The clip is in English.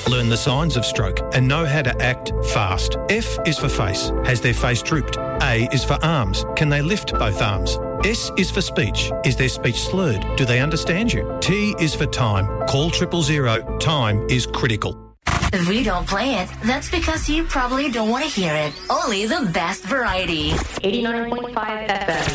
learn the signs of stroke and know how to act fast. F is for face. Has their face drooped? A is for arms. Can they lift both arms? S is for speech. Is their speech slurred? Do they understand you? T is for time. Call 000. Time is critical. If we don't play it, that's because you probably don't want to hear it. Only the best variety. 89.5 FM.